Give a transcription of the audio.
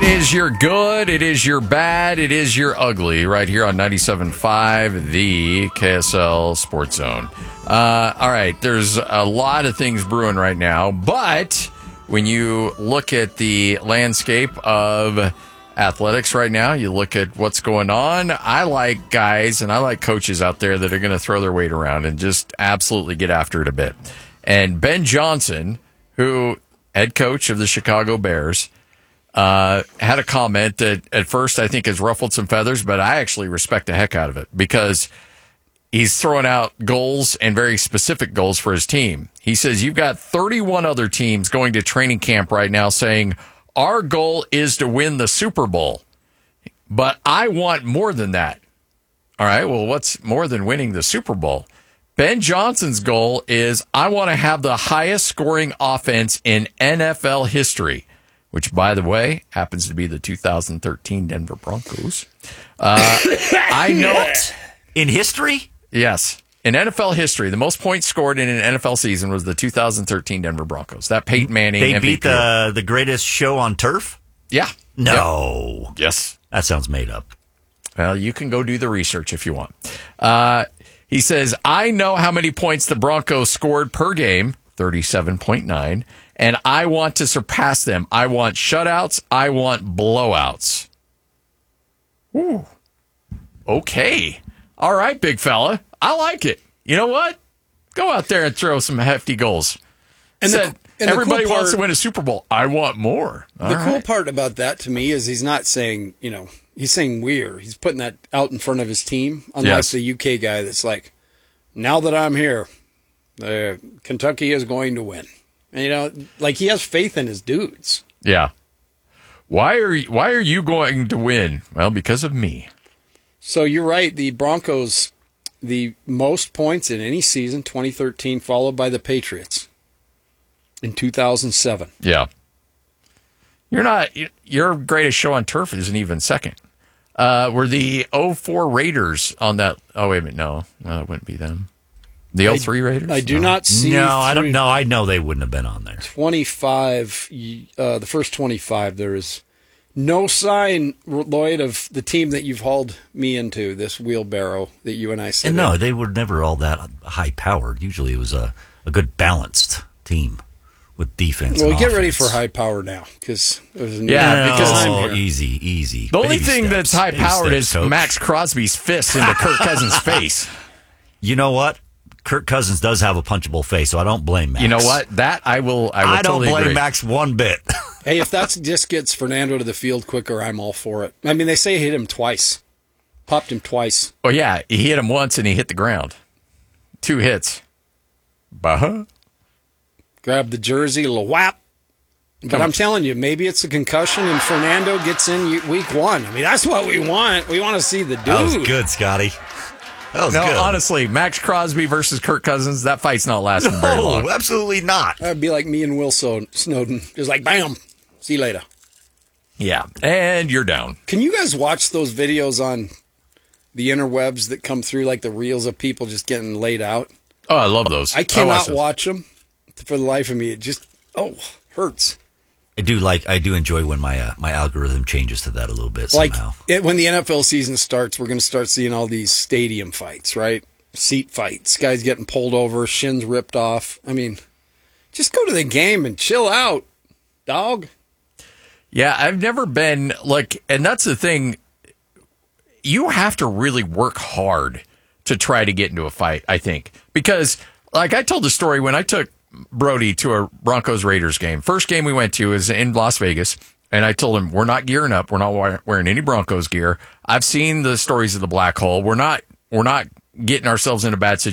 is your good, it is your bad, it is your ugly, right here on 97.5, the KSL Sports Zone. All right, there's a lot of things brewing right now, but when you look at the landscape of athletics right now, you look at what's going on, I like guys and I like coaches out there that are going to throw their weight around and just absolutely get after it a bit. And Ben Johnson, who head coach of the Chicago Bears, had a comment that at first I think has ruffled some feathers, but I actually respect the heck out of it because he's throwing out goals and very specific goals for his team. He says, you've got 31 other teams going to training camp right now saying, our goal is to win the Super Bowl, but I want more than that. All right, well, what's more than winning the Super Bowl? Ben Johnson's goal is, I want to have the highest scoring offense in NFL history, which, by the way, happens to be the 2013 Denver Broncos. I know. In history? Yes. In NFL history, the most points scored in an NFL season was the 2013 Denver Broncos. That Peyton Manning They MVP. beat the greatest show on turf? Yeah. No. Yep. Yes. That sounds made up. Well, you can go do the research if you want. He says, I know how many points the Broncos scored per game, 37.9, and I want to surpass them. I want shutouts. I want blowouts. Ooh. Okay. All right, big fella. I like it. You know what? Go out there and throw some hefty goals. And Everybody cool wants to win a Super Bowl. I want more. All the cool right. part about that to me is he's not saying, he's saying we're. He's putting that out in front of his team, unlike the UK guy that's like, now that I'm here, Kentucky is going to win. And, like he has faith in his dudes. Yeah. Why are you going to win? Well, because of me. So you're right. The Broncos, the most points in any season, 2013, followed by the Patriots in 2007. Yeah. Your greatest show on turf isn't even second. Were the 04 Raiders on that? Oh, wait a minute. No, that wouldn't be them. The 03 Raiders? I do not see. No, I don't know. I know they wouldn't have been on there. 25, the first 25, there is no sign, Lloyd, of the team that you've hauled me into, this wheelbarrow that you and I said. And no, they were never all that high-powered. Usually it was a good balanced team with defense Well, and get offense. ready for high power now, because because I'm easy. The only Baby thing steps. that's high-powered Baby is steps, Coach. Max Crosby's fist into Kirk Cousins' face. You know what? Kirk Cousins does have a punchable face, so I don't blame Max. You know what? That I will I don't totally blame agree. Max one bit. Hey, if that just gets Fernando to the field quicker, I'm all for it. I mean, they say he hit him twice. Popped him twice. Oh, yeah. He hit him once and he hit the ground. 2 hits. Bah. Grab the jersey, a little whap. But I'm telling you, maybe it's a concussion and Fernando gets in week 1. I mean, that's what we want. We want to see the dude. That was good, Scotty. That was No, good. honestly, Max Crosby versus Kirk Cousins, that fight's not lasting very long. No, absolutely not. That'd be like me and Will Snowden. Just like, bam, see you later. Yeah, and you're down. Can you guys watch those videos on the interwebs that come through, like the reels of people just getting laid out? Oh, I love those. I cannot those. watch them for the life of me. It just, hurts. I do enjoy when my algorithm changes to that a little bit Like somehow. when the NFL season starts, we're going to start seeing all these stadium fights, right? Seat fights, guys getting pulled over, shins ripped off. I mean, just go to the game and chill out, dog. Yeah, I've never been and that's the thing. You have to really work hard to try to get into a fight, I think, because I told the story when I took Brody to a Broncos Raiders game. First game we went to is in Las Vegas, and I told him, we're not gearing up. We're not wearing any Broncos gear. I've seen the stories of the black hole. We're not getting ourselves in a bad situation.